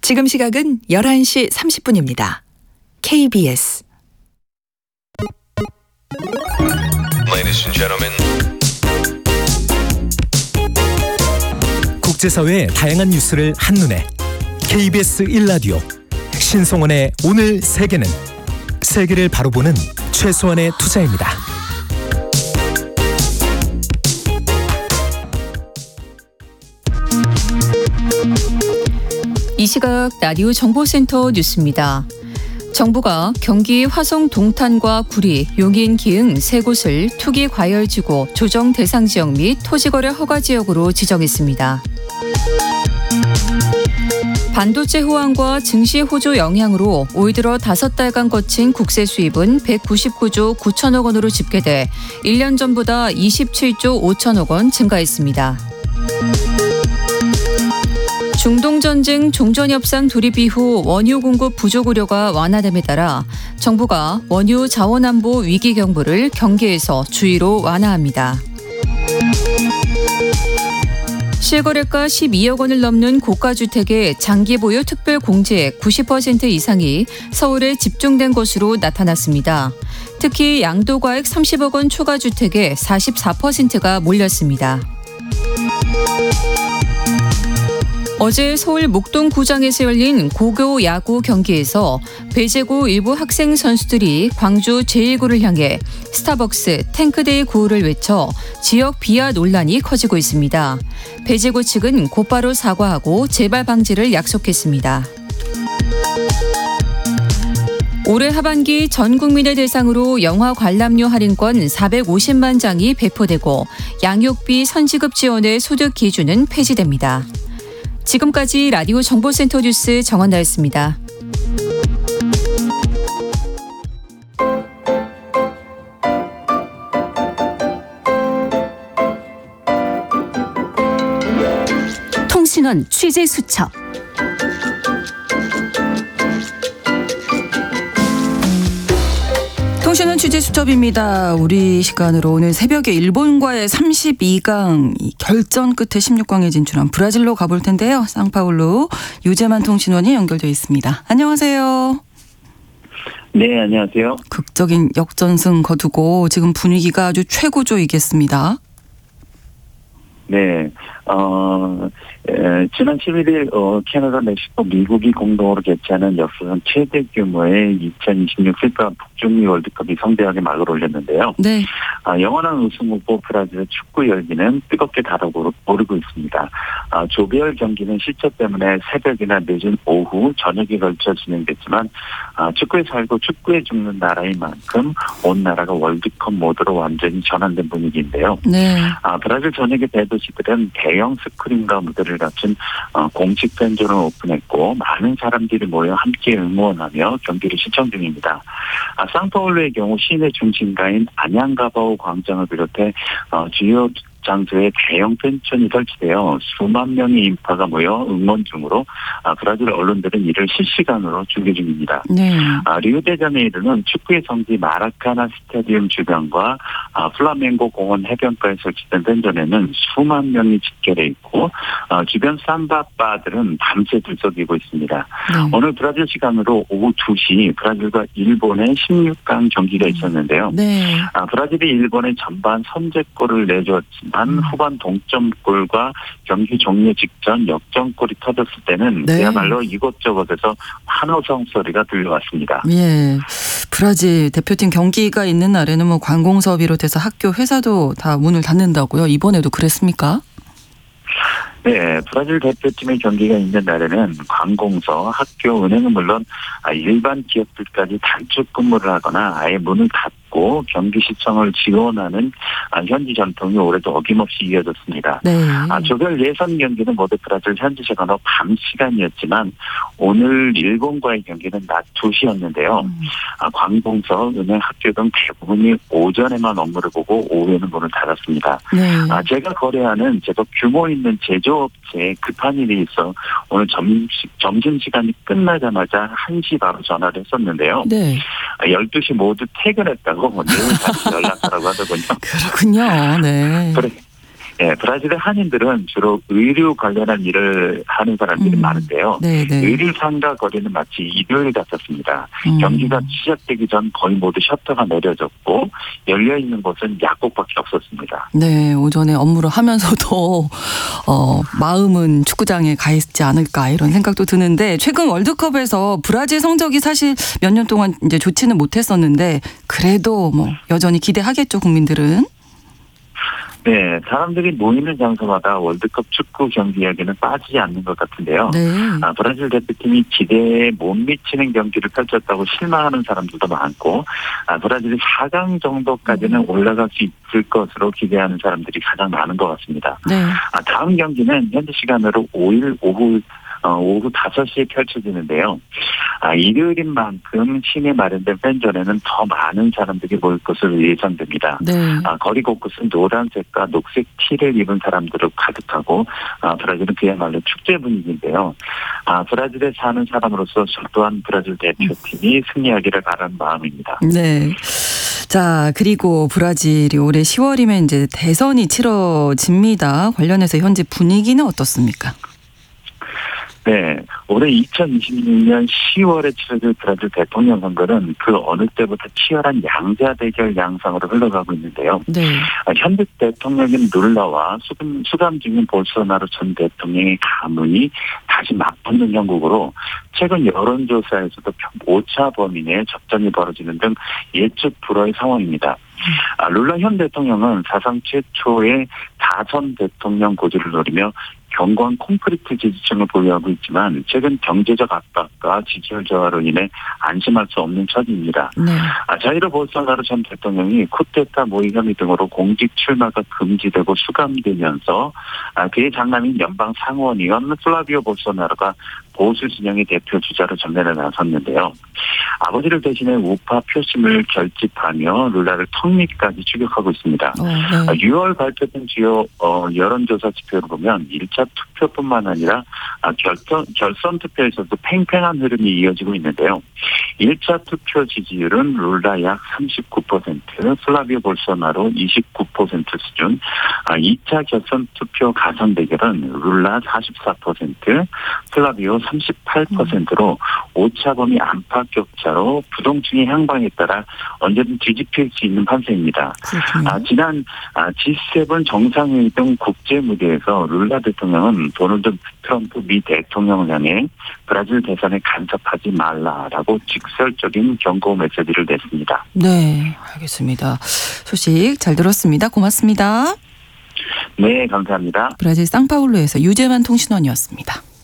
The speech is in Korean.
지금 시각은 11시 30분입니다. KBS Ladies and gentlemen. 국제사회의 다양한 뉴스를 한눈에 KBS 1라디오 신성원의 오늘 세계는 세계를 바로 보는 최소한의 투자입니다. 이 시각 라디오 정보센터 뉴스입니다. 정부가 경기 화성 동탄과 구리, 용인, 기흥 세 곳을 투기 과열지구 조정 대상 지역 및 토지거래 허가 지역으로 지정했습니다. 반도체 호황과 증시 호조 영향으로 올 들어 5달간 거친 국세 수입은 199조 9천억 원으로 집계돼 1년 전보다 27조 5천억 원 증가했습니다. 중동전쟁 종전협상 돌입 이후 원유 공급 부족 우려가 완화됨에 따라 정부가 원유 자원안보 위기 경보를 경계에서 주의로 완화합니다. 실거래가 12억 원을 넘는 고가주택의 장기 보유 특별 공제액 90% 이상이 서울에 집중된 것으로 나타났습니다. 특히 양도과액 30억 원 초과주택의 44%가 몰렸습니다. 어제 서울 목동구장에서 열린 고교 야구 경기에서 배제고 일부 학생 선수들이 광주 제1구를 향해 스타벅스 탱크데이 구호를 외쳐 지역 비하 논란이 커지고 있습니다. 배제고 측은 곧바로 사과하고 재발 방지를 약속했습니다. 올해 하반기 전 국민을 대상으로 영화 관람료 할인권 450만 장이 배포되고 양육비 선지급 지원의 소득 기준은 폐지됩니다. 지금까지 라디오 정보센터 뉴스 정원나였습니다. 통신원 취재 수첩. 통신원 취재 수첩입니다. 우리 시간으로 오늘 새벽에 일본과의 32강 결전 끝에 16강에 진출한 브라질로 가볼 텐데요. 상파울루 유재만 통신원이 연결되어 있습니다. 안녕하세요. 네, 안녕하세요. 극적인 역전승 거두고 지금 분위기가 아주 최고조이겠습니다. 네, 지난 11일 캐나다, 멕시코, 미국이 공동으로 개최하는 역사상 최대 규모의 2026 피파 북중미 월드컵이 성대하게 막을 올렸는데요. 네. 영원한 우승 후보 브라질의 축구 열기는 뜨겁게 달아오르고 있습니다. 조별 경기는 실제 때문에 새벽이나 늦은 오후, 저녁에 걸쳐 진행됐지만 축구에 살고 축구에 죽는 나라인 만큼 온 나라가 월드컵 모드로 완전히 전환된 분위기인데요. 네. 브라질 전역의 대도시들은 대형 스크린과 무대를 갖춘 공식 팬존을 오픈했고 많은 사람들이 모여 함께 응원하며 경기를 시청 중입니다. 상파울루의 경우 시내 중심가인 아냥가바오 광장을 비롯해 주요 장소에 대형 팬촌이 설치되어 수만 명의 인파가 모여 응원 중으로 브라질 언론들은 이를 실시간으로 중계 중입니다. 네. 리우데자네이루는 축구의 성지 마라카나 스타디움 주변과 플라멩고 공원 해변가에 설치된 팬존에는 수만 명이 집결해 있고 주변 삼바바들은 밤새 들썩이고 있습니다. 오늘 브라질 시간으로 오후 2시 브라질과 일본의 16강 경기가 있었는데요. 네. 브라질이 일본의 전반 선제골을 내주었지만 후반 동점골과 경기 종료 직전 역전골이 터졌을 때는 네. 그야말로 이곳저곳에서 환호성 소리가 들려왔습니다. 예, 브라질 대표팀 경기가 있는 날에는 뭐 관공서 비롯해서 학교, 회사도 다 문을 닫는다고요. 이번에도 그랬습니까? 네, 브라질 대표팀의 경기가 있는 날에는 관공서, 학교, 은행은 물론 일반 기업들까지 단축 근무를 하거나 아예 문을 닫고 경기 시청을 지원하는 현지 전통이 올해도 어김없이 이어졌습니다. 네. 조별 예선 경기는 모두 브라질 현지 시간으로 밤 시간이었지만 오늘 일본과의 경기는 낮 2시였는데요. 관공서, 은행, 학교 등 대부분이 오전에만 업무를 보고 오후에는 문을 닫았습니다. 네. 제가 거래하는 제법 규모 있는 제조업체에 급한 일이 있어 오늘 점심시간이 끝나자마자 1시 바로 전화를 했었는데요. 네. 12시 모두 퇴근했다고 내일 다시 연락하라고 하더군요. 그렇군요. 네. 네, 브라질의 한인들은 주로 의류 관련한 일을 하는 사람들이 많은데요. 네네. 의류상가 거리는 마치 일요일 같았습니다. 경기가 시작되기 전 거의 모두 셔터가 내려졌고 열려있는 곳은 약국밖에 없었습니다. 네, 오전에 업무를 하면서도 마음은 축구장에 가 있지 않을까 이런 생각도 드는데 최근 월드컵에서 브라질 성적이 사실 몇 년 동안 이제 좋지는 못했었는데 그래도 뭐 여전히 기대하겠죠, 국민들은. 네, 사람들이 모이는 장소마다 월드컵 축구 경기 이야기는 빠지지 않는 것 같은데요. 네. 브라질 대표팀이 기대에 못 미치는 경기를 펼쳤다고 실망하는 사람들도 많고, 브라질이 4강 정도까지는 올라갈 수 있을 것으로 기대하는 사람들이 가장 많은 것 같습니다. 네. 다음 경기는 현지 시간으로 5일 오후 5시에 펼쳐지는데요. 일요일인 만큼 시내 마련된 팬전에는 더 많은 사람들이 모일 것으로 예상됩니다. 네. 거리 곳곳은 노란색과 녹색 티를 입은 사람들로 가득하고 브라질은 그야말로 축제 분위기인데요. 브라질에 사는 사람으로서 저 또한 브라질 대표팀이 승리하기를 바라는 마음입니다. 네. 자, 그리고 브라질이 올해 10월이면 이제 대선이 치러집니다. 관련해서 현재 분위기는 어떻습니까? 네, 올해 2026년 10월에 치러질 브라질 대통령 선거는 그 어느 때보다 치열한 양자 대결 양상으로 흘러가고 있는데요. 네. 현재 대통령인 룰라와 수감 중인 볼소나로 전 대통령의 가문이 다시 맞붙는 형국으로 최근 여론조사에서도 오차 범위 내에 접전이 벌어지는 등 예측 불허의 상황입니다. 룰라 현 대통령은 사상 최초의 다선 대통령 고지를 노리며 견고한 콘크리트 지지층을 보유하고 있지만 최근 경제적 압박과 지지율 저하로 인해 안심할 수 없는 처지입니다. 네. 자이르 볼소나로 전 대통령이 쿠데타 모의 혐의 등으로 공직 출마가 금지되고 수감되면서 그의 장남인 연방 상원의원 플라비오 볼소나로가 보수 진영의 대표 주자로 전면에 나섰는데요. 아버지를 대신해 우파 표심을 결집하며 룰라를 턱밑까지 추격하고 있습니다. 네. 6월 발표된 주요 여론조사 지표를 보면 1차 투표뿐만 아니라 결선 투표에서도 팽팽한 흐름이 이어지고 있는데요. 1차 투표 지지율은 룰라 약 39%, 플라비오 볼소나로 29% 수준, 2차 결선 투표 가상 대결은 룰라 44%, 플라비오 38%로 오차범위 안팎 격차로 부동층의 향방에 따라 언제든 뒤집힐 수 있는 판세입니다. 지난 G7 정상회의 등 국제 무대에서 룰라 대통령은 도널드 트럼프 미 대통령을 향해 브라질 대선에 간섭하지 말라라고 직설적인 경고 메시지를 냈습니다. 네, 알겠습니다. 소식 잘 들었습니다. 고맙습니다. 네, 감사합니다. 브라질 상파울루에서 유재만 통신원이었습니다.